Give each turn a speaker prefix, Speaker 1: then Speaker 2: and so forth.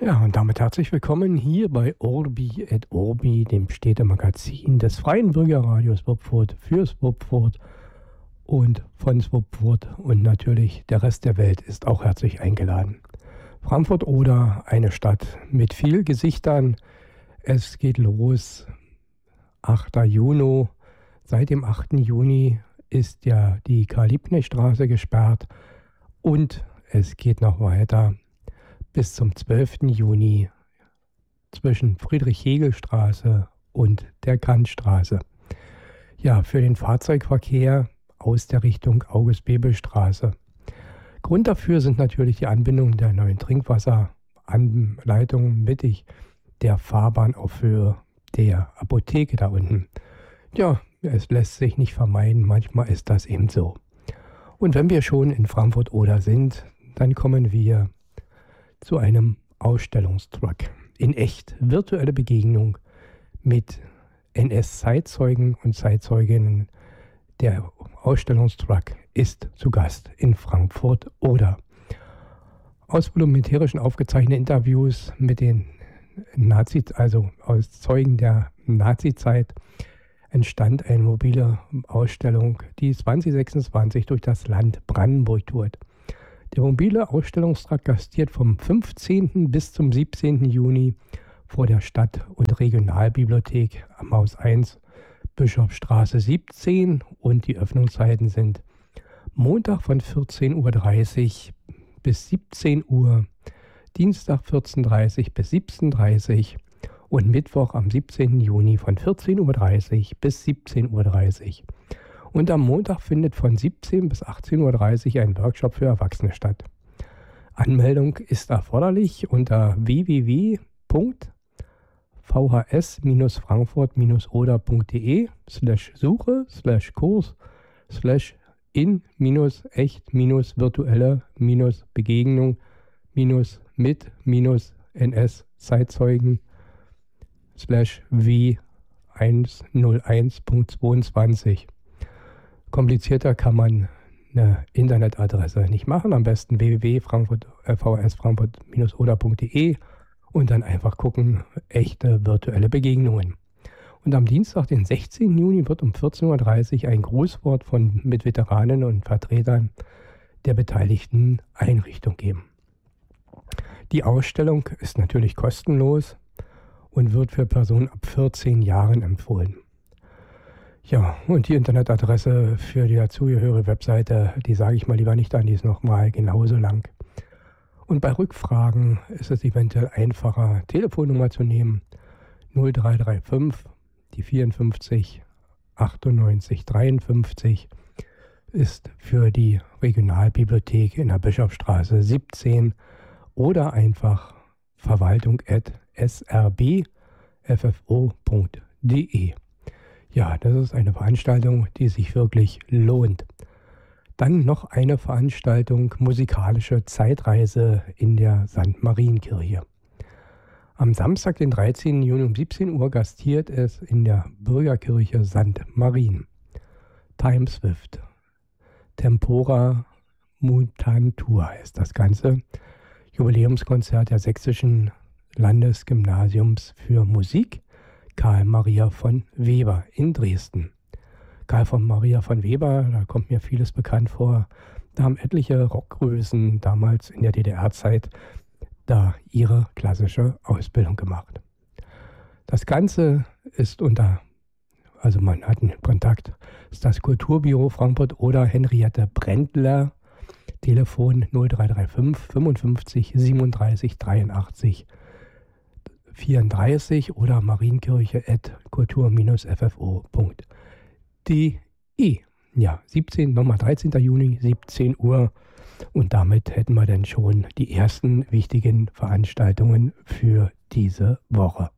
Speaker 1: Ja, und damit herzlich willkommen hier bei Orbi et Orbi, dem Städtemagazin des Freien Bürgerradios Swupfurt für Swupfurt und von Swupfurt, und natürlich der Rest der Welt ist auch herzlich eingeladen. Frankfurt-Oder, eine Stadt mit viel Gesichtern. Es geht los, 8. Juni. Seit dem 8. Juni ist ja die Karl-Liebknecht-Straße gesperrt und es geht noch weiter bis zum 12. Juni zwischen Friedrich-Hegel-Straße und der Kantstraße. Ja, für den Fahrzeugverkehr aus der Richtung August-Bebel-Straße. Grund dafür sind natürlich die Anbindung der neuen Trinkwasseranleitung mittig der Fahrbahn auf Höhe der Apotheke da unten. Ja, es lässt sich nicht vermeiden, manchmal ist das eben so. Und wenn wir schon in Frankfurt-Oder sind, dann kommen wir zu einem Ausstellungstruck. In echt virtuelle Begegnung mit NS-Zeitzeugen und Zeitzeuginnen. Der Ausstellungstruck ist zu Gast in Frankfurt-Oder. Aus volumetrischen aufgezeichneten Interviews mit den Nazis, also aus Zeugen der Nazizeit, entstand eine mobile Ausstellung, die 2026 durch das Land Brandenburg tourt. Der mobile Ausstellungstrakt gastiert vom 15. bis zum 17. Juni vor der Stadt- und Regionalbibliothek am Haus 1, Bischofsstraße 17, und die Öffnungszeiten sind Montag von 14.30 Uhr bis 17 Uhr, Dienstag 14.30 Uhr bis 17.30 Uhr und Mittwoch am 17. Juni von 14.30 Uhr bis 17.30 Uhr. Und am Montag findet von 17 bis 18.30 Uhr ein Workshop für Erwachsene statt. Anmeldung ist erforderlich unter www.vhs-suche/kurs/in-echt-begegnung-mit-NS-Zeitzeugen /w101.22. Komplizierter kann man eine Internetadresse nicht machen. Am besten www.vhs-frankfurt-oder.de und dann einfach gucken, echte virtuelle Begegnungen. Und am Dienstag, den 16. Juni, wird um 14.30 Uhr ein Grußwort mit Veteranen und Vertretern der beteiligten Einrichtung geben. Die Ausstellung ist natürlich kostenlos und wird für Personen ab 14 Jahren empfohlen. Ja, und die Internetadresse für die dazugehörige Webseite, die sage ich mal lieber nicht an, die ist nochmal genauso lang. Und bei Rückfragen ist es eventuell einfacher, Telefonnummer zu nehmen. 0335, die 54 98 53 ist für die Regionalbibliothek in der Bischofsstraße 17 oder einfach verwaltung@srbffo.de. Ja, das ist eine Veranstaltung, die sich wirklich lohnt. Dann noch eine Veranstaltung, musikalische Zeitreise in der St. Marienkirche. Am Samstag, den 13. Juni um 17 Uhr gastiert es in der Bürgerkirche St. Marien. Time Swift. Tempora Mutantur ist das Ganze. Jubiläumskonzert der Sächsischen Landesgymnasiums für Musik Karl Maria von Weber in Dresden. Karl von Maria von Weber, da kommt mir vieles bekannt vor. Da haben etliche Rockgrößen damals in der DDR-Zeit da ihre klassische Ausbildung gemacht. Das Ganze ist man hat einen Kontakt, ist das Kulturbüro Frankfurt oder Henriette Brändler, Telefon 0335 55 37 83 34 oder marienkirche@kultur-ffo.de. Ja, 13. Juni, 17 Uhr. Und damit hätten wir dann schon die ersten wichtigen Veranstaltungen für diese Woche.